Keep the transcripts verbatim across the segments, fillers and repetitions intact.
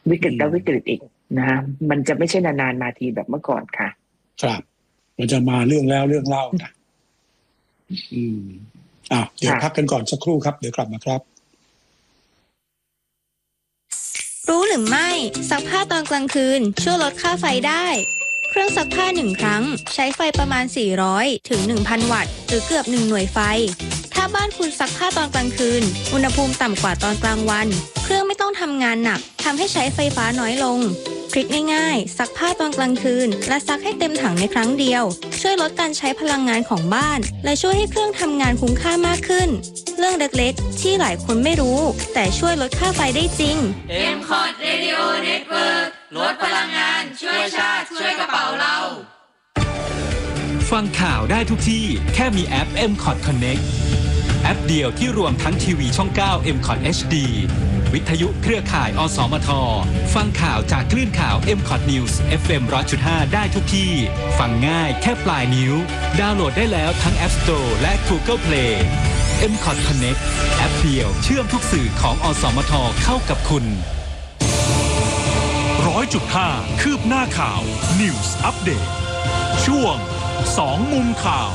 วิกฤตแล้ววิกฤตอีกนะฮะมันจะไม่ใช่นานๆมาทีแบบเมื่อก่อนค่ะครับมันจะมาเรื่องแล้วเรื่องเล่านะอืมอ่ะเดี๋ยวพักกันก่อนสักครู่ครับเดี๋ยวกลับมาครับรู้หรือไม่ซักผ้าตอนกลางคืนช่วยลดค่าไฟได้เครื่องซักผ้าหนึ่งครั้งใช้ไฟประมาณสี่ร้อยถึง หนึ่งพัน วัตต์หรือเกือบหนึ่งหน่วยไฟถ้าบ้านคุณซักผ้าตอนกลางคืนอุณหภูมิต่ำกว่าตอนกลางวันเครื่องไม่ต้องทำงานหนักทำให้ใช้ไฟฟ้าน้อยลงทริคง่ายๆซักผ้าตอนกลางคืนและซักให้เต็มถังในครั้งเดียวช่วยลดการใช้พลังงานของบ้านและช่วยให้เครื่องทำงานคุ้มค่ามากขึ้นเรื่องเล็กๆที่หลายคนไม่รู้แต่ช่วยลดค่าไฟได้จริงเอ็ม คอท Radio Network ลดพลังงานช่วยชาติช่วยกระเป๋าเราฟังข่าวได้ทุกที่แค่มีแอป เอ็ม คอท Connect แอปเดียวที่รวมทั้งทีวีช่องเก้า เอ็ม คอท เอช ดี วิทยุเครือข่ายอสมทฟังข่าวจากคลื่นข่าว เอ็ม คอท News เอฟ เอ็ม หนึ่งร้อยจุดห้า ได้ทุกที่ฟังง่ายแค่ปลายนิ้วดาวน์โหลดได้แล้วทั้ง App Store และ Google Play เอ็ม คอท Connect แอปเดียวเชื่อมทุกสื่อของอสมทเข้ากับคุณร้อยจุดห้า คืบหน้าข่าว News Update ช่วงสองมุมข่าว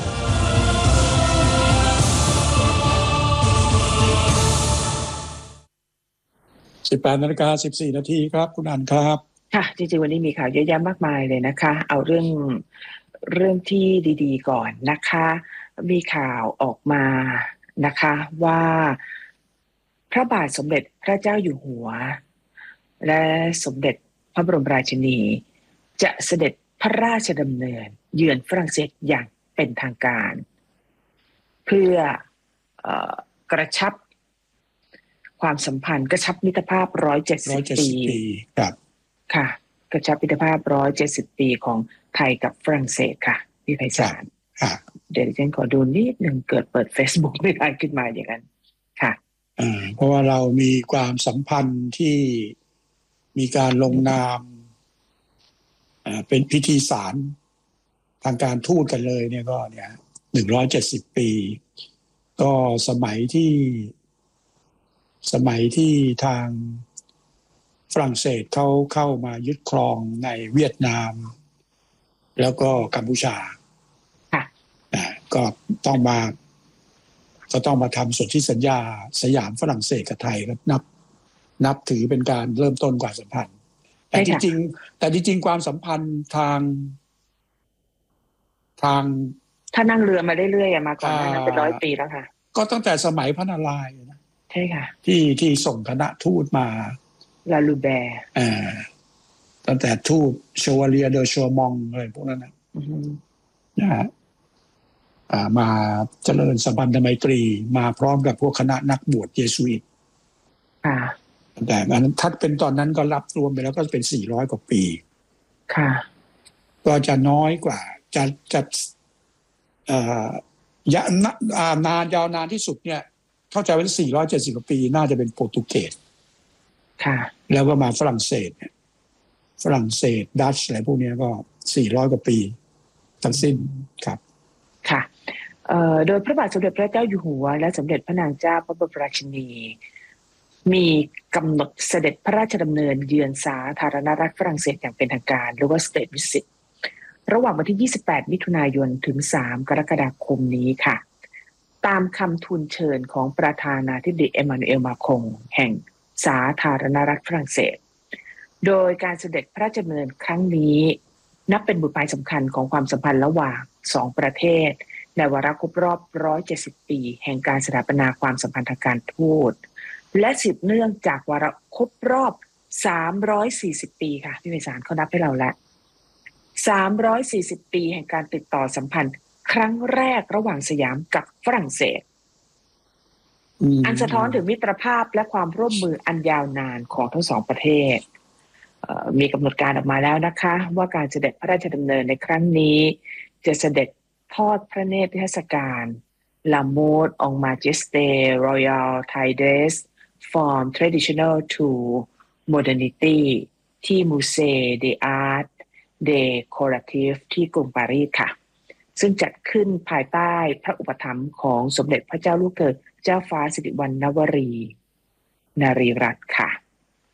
สิบแปดนาฬิกาสิบสี่นาทีครับคุณอันครับค่ะจริงๆวันนี้มีข่าวเยอะแยะมากมายเลยนะคะเอาเรื่องเรื่องที่ดีๆก่อนนะคะมีข่าวออกมานะคะว่าพระบาทสมเด็จพระเจ้าอยู่หัวและสมเด็จพระบรมราชินีจะเสด็จพระราชดำเนินเยือนฝรั่งเศสอย่างเป็นทางการเพื่อเอ่อกระชับความสัมพันธ์กระชับมิตรภาพหนึ่งร้อยเจ็ดสิบปีครับค่ะกระชับมิตรภาพหนึ่งร้อยเจ็ดสิบปีของไทยกับฝรั่งเศสค่ะพี่ไพศาลเดี๋ยวฉันขอดูนิดนึงเกิดเปิด Facebook ไม่ได้ขึ้นมาอย่างนั้นค่ะอ่าเพราะว่าเรามีความสัมพันธ์ที่มีการลงนามอ่าเป็นพิธีสารทางการทูตกันเลยเนี่ยก็เนี่ยหนึ่งร้อยเจ็ดสิบปีก็สมัยที่สมัยที่ทางฝรั่งเศสเขาเข้ามายึดครองในเวียดนามแล้วก็กัมพูชาค่ะก็ต้องมาก็ต้องมาทำสนธิสัญญาสยามฝรั่งเศสกับไทยก็นับนับถือเป็นการเริ่มต้นความสัมพันธ์แต่จริงๆแต่จริงๆความสัมพันธ์ทางทางถ้านั่งเรือมาเรื่อยๆมาก่อนนั้นเป็นร้อยปีแล้วค่ะก็ตั้งแต่สมัยพระนารายณ์นะใช่ค่ะที่ที่ส่งคณะทูตมาลาลูแบร์อ่าตั้งแต่ทูตโชวาเลียเดอชัวมองอะไรพวกนั้นนะนะฮะอ่ามาเจริญสัมพันธไมตรีมาพร้อมกับพวกคณะนักบวชเยซูอิตค่ะแต่อันนั้นถ้าเป็นตอนนั้นก็รับรวมไปแล้วก็เป็นสี่ร้อยกว่าปีค่ะก็จะน้อยกว่าจะจะเอ่อยานานยาวนานที่สุดเนี่ยเข้าใจว่าสี่ร้อยเจ็ดสิบกว่าปีน่าจะเป็นโปรตุเกสค่ะแล้วก็มาฝรั่งเศสเนี่ยฝรั่งเศสดัตช์อะไรพวกนี้ก็สี่ร้อยกว่าปีทั้งสิ้นครับค่ะเอ่อโดยพระบาทสมเด็จพระเจ้าอยู่หัวและสมเด็จพระนางเจ้าพระบรมราชินีมีกำหนดเสด็จพระราชดำเนินเยือนสาธารณรัฐฝรั่งเศสอย่างเป็นทางการหรือว่า State Visit ระหว่างวันที่ยี่สิบแปดมิถุนายนถึงสามกรกฎาคมนี้ค่ะตามคำทูลเชิญของประธานาธิบดีเอมานูเอลมาครงแห่งสาธารณรัฐฝรั่งเศสโดยการเสด็จพระราชดำเนินครั้งนี้นับเป็นบุตรหมายสำคัญของความสัมพันธ์ระหว่างสองประเทศในวาระครบรอบหนึ่งร้อยเจ็ดสิบปีแห่งการสถาปนาความสัมพันธ์ทางการทูตและสืบเนื่องจากวาระครบรอบสามร้อยสี่สิบปีค่ะพี่ไพศาลเขานับให้เราแล้วสามร้อยสี่สิบปีแห่งการติดต่อสัมพันธ์ครั้งแรกระหว่างสยามกับฝรั่งเศสอันสะท้อนถึงมิตรภาพและความร่วมมืออันยาวนานของทั้งสองประเทศมีกำหนดการออกมาแล้วนะคะว่าการเสด็จพระราชดำเนินในครั้งนี้จะเสด็จทอดพระเนตรนิทรรศการ La Mode en Majesté Royal Thai Dress from Traditional to Modernity ที่ Musée des Arts Décoratifs ที่กรุงปารีสค่ะซึ่งจัดขึ้นภายใต้พระอุปถัมภ์ของสมเด็จพระเจ้าลูกเธอเจ้าฟ้าสิริวัณณวรีนารีรัตน์ค่ะ